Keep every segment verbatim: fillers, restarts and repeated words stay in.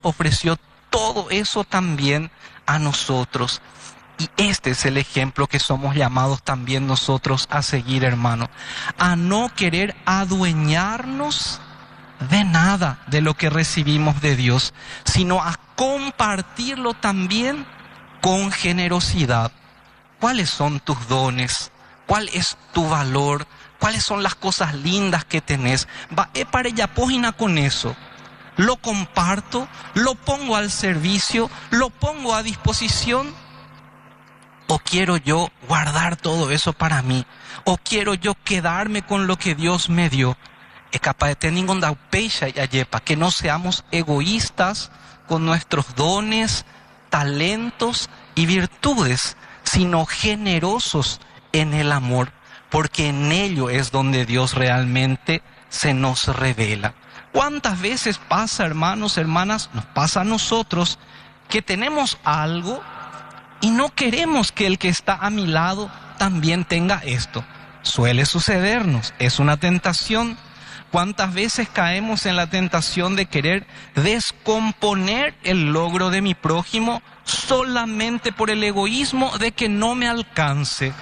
ofreció todo eso también a nosotros. Y este es el ejemplo que somos llamados también nosotros a seguir, hermano. A no querer adueñarnos de nada de lo que recibimos de Dios, sino a compartirlo también con generosidad. ¿Cuáles son tus dones? ¿Cuál es tu valor? ¿Cuáles son las cosas lindas que tenés? Va, e para ella pógina con eso. Lo comparto, lo pongo al servicio, lo pongo a disposición. ¿O quiero yo guardar todo eso para mí? ¿O quiero yo quedarme con lo que Dios me dio? Es capaz de tener ningún daupecha y ayepa, que no seamos egoístas con nuestros dones, talentos y virtudes, sino generosos en el amor, porque en ello es donde Dios realmente se nos revela. ¿Cuántas veces pasa, hermanos, hermanas, nos pasa a nosotros, que tenemos algo y no queremos que el que está a mi lado también tenga esto? Suele sucedernos, es una tentación. ¿Cuántas veces caemos en la tentación de querer descomponer el logro de mi prójimo solamente por el egoísmo de que no me alcance?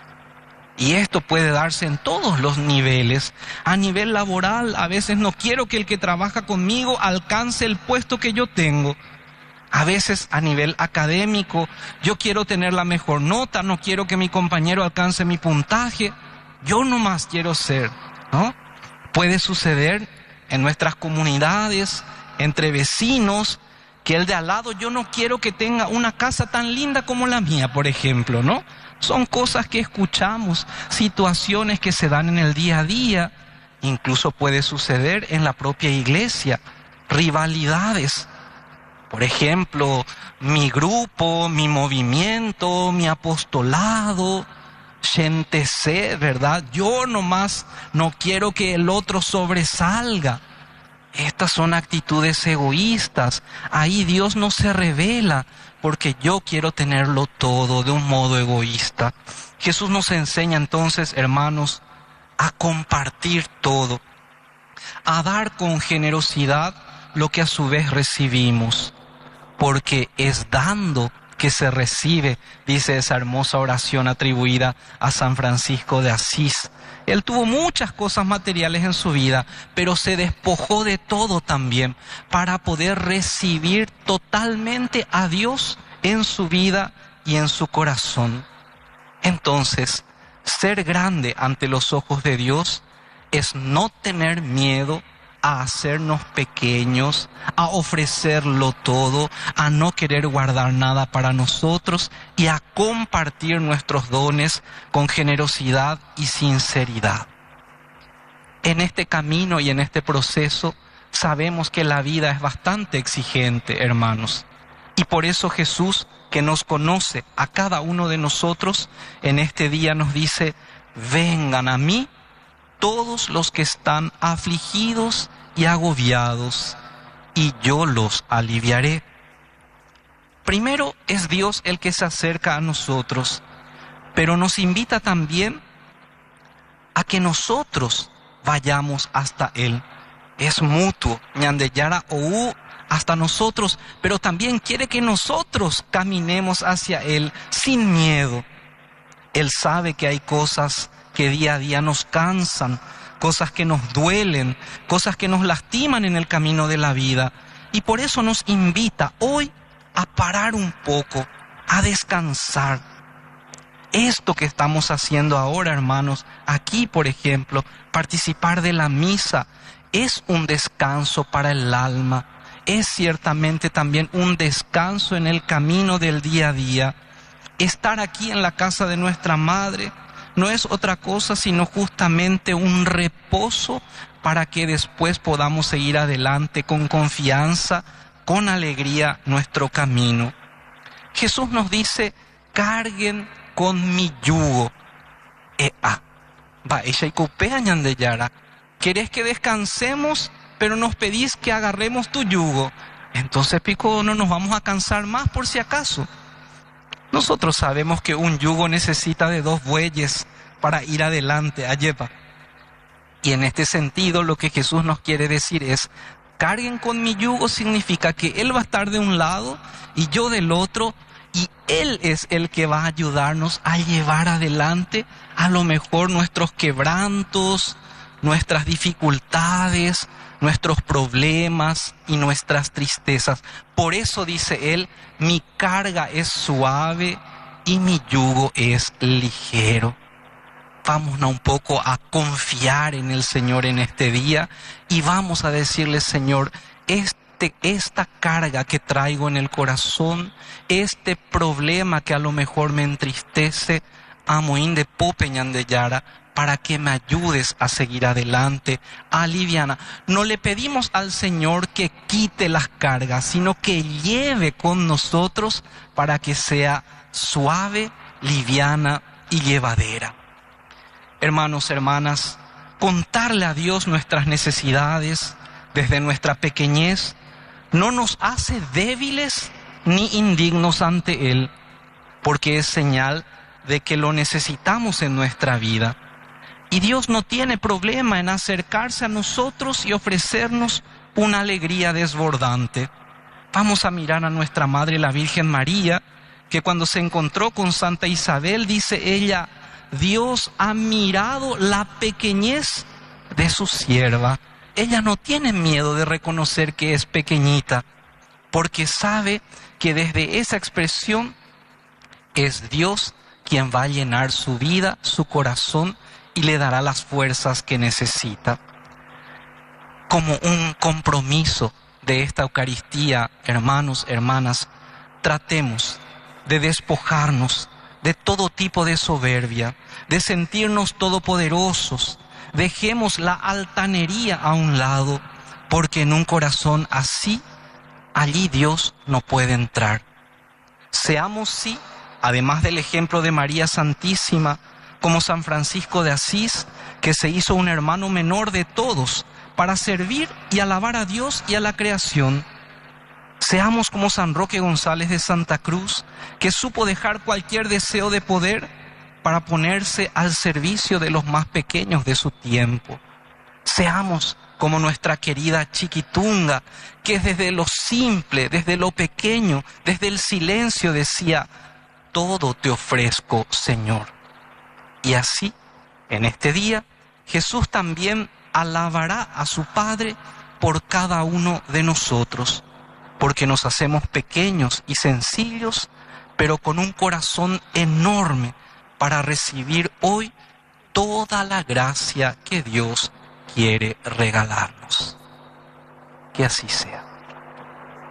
Y esto puede darse en todos los niveles. A nivel laboral, a veces no quiero que el que trabaja conmigo alcance el puesto que yo tengo. A veces a nivel académico, yo quiero tener la mejor nota, no quiero que mi compañero alcance mi puntaje. Yo nomás quiero ser, ¿no? Puede suceder en nuestras comunidades, entre vecinos, que el de al lado yo no quiero que tenga una casa tan linda como la mía, por ejemplo, ¿no? Son cosas que escuchamos, situaciones que se dan en el día a día, incluso puede suceder en la propia iglesia, rivalidades. Por ejemplo, mi grupo, mi movimiento, mi apostolado, gente sé, ¿verdad? Yo nomás no quiero que el otro sobresalga. Estas son actitudes egoístas. Ahí Dios no se revela porque yo quiero tenerlo todo de un modo egoísta. Jesús nos enseña entonces, hermanos, a compartir todo, a dar con generosidad lo que a su vez recibimos, porque es dando que se recibe, dice esa hermosa oración atribuida a San Francisco de Asís. Él tuvo muchas cosas materiales en su vida, pero se despojó de todo también para poder recibir totalmente a Dios en su vida y en su corazón. Entonces, ser grande ante los ojos de Dios es no tener miedo a hacernos pequeños, a ofrecerlo todo, a no querer guardar nada para nosotros y a compartir nuestros dones con generosidad y sinceridad. En este camino y en este proceso sabemos que la vida es bastante exigente, hermanos, y por eso Jesús, que nos conoce a cada uno de nosotros, en este día nos dice: vengan a mí todos los que están afligidos y agobiados, y yo los aliviaré. Primero es Dios el que se acerca a nosotros, pero nos invita también a que nosotros vayamos hasta Él. Es mutuo, ñandeyara ou hasta nosotros, pero también quiere que nosotros caminemos hacia Él sin miedo. Él sabe que hay cosas que día a día nos cansan, cosas que nos duelen, cosas que nos lastiman en el camino de la vida. Y por eso nos invita hoy a parar un poco, a descansar. Esto que estamos haciendo ahora, hermanos, aquí por ejemplo, participar de la misa, es un descanso para el alma. Es ciertamente también un descanso en el camino del día a día. Estar aquí en la casa de nuestra madre no es otra cosa sino justamente un reposo para que después podamos seguir adelante con confianza, con alegría nuestro camino. Jesús nos dice: carguen con mi yugo. Ea, va, ella y copea ñandeyara. ¿Querés que descansemos, pero nos pedís que agarremos tu yugo? Entonces, pico, no nos vamos a cansar más por si acaso. Nosotros sabemos que un yugo necesita de dos bueyes para ir adelante, ayepa. Y en este sentido lo que Jesús nos quiere decir es: carguen con mi yugo significa que Él va a estar de un lado y yo del otro, y Él es el que va a ayudarnos a llevar adelante a lo mejor nuestros quebrantos, nuestras dificultades, nuestros problemas y nuestras tristezas. Por eso dice Él, mi carga es suave y mi yugo es ligero. Vamos un poco a confiar en el Señor en este día y vamos a decirle, Señor, este, esta carga que traigo en el corazón, este problema que a lo mejor me entristece, amoín de popeñan de yara, para que me ayudes a seguir adelante, aliviana. No le pedimos al Señor que quite las cargas, sino que lleve con nosotros para que sea suave, liviana y llevadera. Hermanos, hermanas, contarle a Dios nuestras necesidades desde nuestra pequeñez no nos hace débiles ni indignos ante Él, porque es señal de que lo necesitamos en nuestra vida. Y Dios no tiene problema en acercarse a nosotros y ofrecernos una alegría desbordante. Vamos a mirar a nuestra Madre, la Virgen María, que cuando se encontró con Santa Isabel, dice ella, Dios ha mirado la pequeñez de su sierva. Ella no tiene miedo de reconocer que es pequeñita, porque sabe que desde esa expresión es Dios quien va a llenar su vida, su corazón, y le dará las fuerzas que necesita. Como un compromiso de esta Eucaristía, hermanos, hermanas, tratemos de despojarnos de todo tipo de soberbia, de sentirnos todopoderosos. Dejemos la altanería a un lado, porque en un corazón así, allí Dios no puede entrar. Seamos, sí, además del ejemplo de María Santísima, como San Francisco de Asís, que se hizo un hermano menor de todos para servir y alabar a Dios y a la creación. Seamos como San Roque González de Santa Cruz, que supo dejar cualquier deseo de poder para ponerse al servicio de los más pequeños de su tiempo. Seamos como nuestra querida Chiquitunga, que desde lo simple, desde lo pequeño, desde el silencio decía, todo te ofrezco, Señor. Y así, en este día, Jesús también alabará a su Padre por cada uno de nosotros, porque nos hacemos pequeños y sencillos, pero con un corazón enorme para recibir hoy toda la gracia que Dios quiere regalarnos. Que así sea.